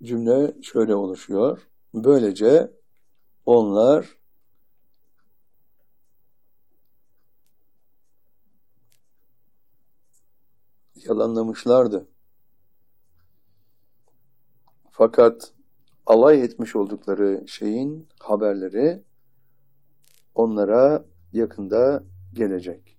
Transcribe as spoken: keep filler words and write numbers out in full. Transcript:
cümle şöyle oluşuyor. Böylece onlar yalanlamışlardı. Fakat alay etmiş oldukları şeyin haberleri onlara yakında gelecek.